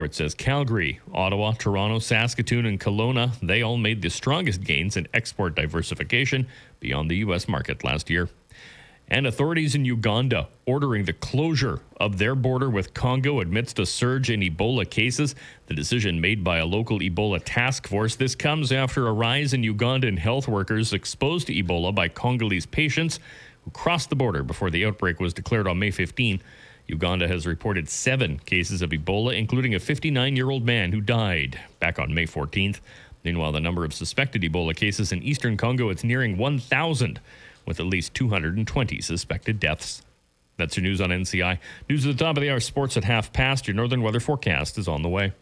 It says Calgary, Ottawa, Toronto, Saskatoon, and Kelowna, they all made the strongest gains in export diversification beyond the U.S. market last year. And authorities in Uganda ordering the closure of their border with Congo amidst a surge in Ebola cases. The decision made by a local Ebola task force. This comes after a rise in Ugandan health workers exposed to Ebola by Congolese patients who crossed the border before the outbreak was declared on May 15. Uganda has reported 7 cases of Ebola, including a 59-year-old man who died back on May 14th. Meanwhile, the number of suspected Ebola cases in eastern Congo, it's nearing 1,000, with at least 220 suspected deaths. That's your news on NCI. News at the top of the hour, sports at 5:30. Your northern weather forecast is on the way.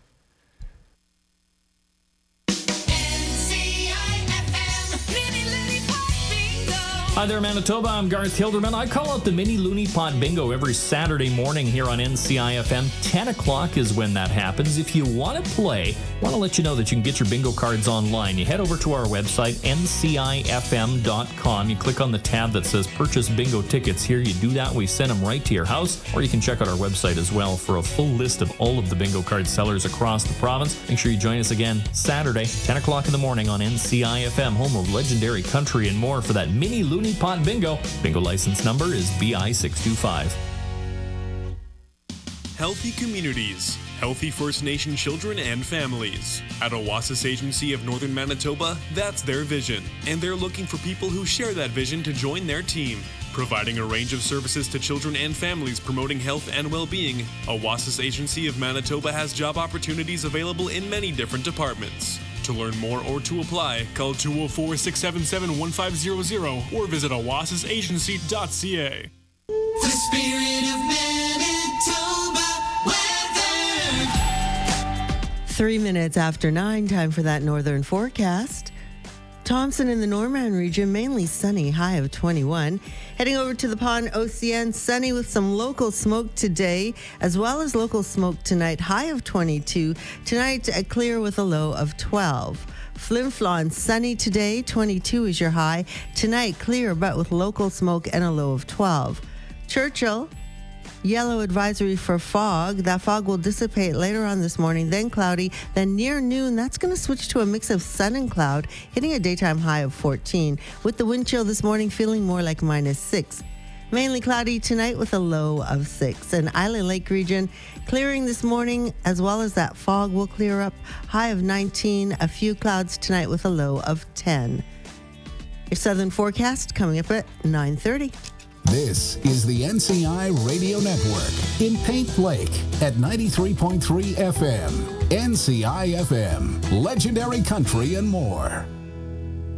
Hi there, Manitoba. I'm Garth Hilderman. I call out the Mini Looney Pot Bingo every Saturday morning here on NCI FM. 10 o'clock is when that happens. If you want to play, I want to let you know that you can get your bingo cards online. You head over to our website, ncifm.com. You click on the tab that says Purchase Bingo Tickets here. You do that, we send them right to your house. Or you can check out our website as well for a full list of all of the bingo card sellers across the province. Make sure you join us again Saturday, 10 o'clock in the morning on NCI FM, home of legendary country and more for that Mini Looney Pot Bingo. Bingo license number is BI625. Healthy communities, healthy First Nation children and families. At Oasis Agency of Northern Manitoba, that's their vision, and they're looking for people who share that vision to join their team. Providing a range of services to children and families promoting health and well-being, Oasis Agency of Manitoba has job opportunities available in many different departments. To learn more or to apply, call 204-677-1500 or visit oasisagency.ca. The spirit of Manitoba weather. 3 minutes after 9, time for that northern forecast. Thompson in the Norman region, mainly sunny, high of 21. Heading over to the Pond Ocean, sunny with some local smoke today, as well as local smoke tonight, high of 22. Tonight, clear with a low of 12. Flin Flon, sunny today, 22 is your high. Tonight, clear, but with local smoke and a low of 12. Churchill, yellow advisory for fog. That fog will dissipate later on this morning, then cloudy. Then near noon, that's going to switch to a mix of sun and cloud, hitting a daytime high of 14. With the wind chill this morning feeling more like -6. Mainly cloudy tonight with a low of 6. And Island Lake region, clearing this morning, as well as that fog will clear up. High of 19, a few clouds tonight with a low of 10. Your southern forecast coming up at 9:30. This is the NCI Radio Network in Paint Lake at 93.3 FM. NCI FM, legendary country and more.